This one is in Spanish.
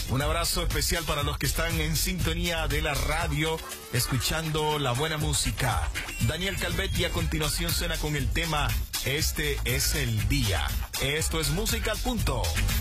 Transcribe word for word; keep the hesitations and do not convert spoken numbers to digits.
Un abrazo especial para los que están en sintonía de la radio, escuchando la buena música. Daniel Calvetti a continuación suena con el tema Este es el Día. Esto es Música al Punto.